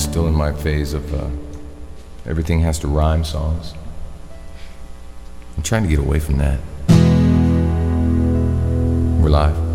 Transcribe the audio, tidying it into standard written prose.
still in my phase of everything has to rhyme songs. I'm trying to get away from that. We're live.